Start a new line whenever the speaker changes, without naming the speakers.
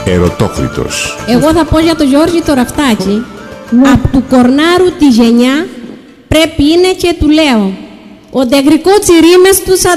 Ερωτόκριτος.
Εγώ θα πω για τον Γιώργη το Ραφτάκη. Απ' του κορνάρου τη γενιά πρέπει είναι και του λέω. Ο ντεγρικό τσιρίμες τους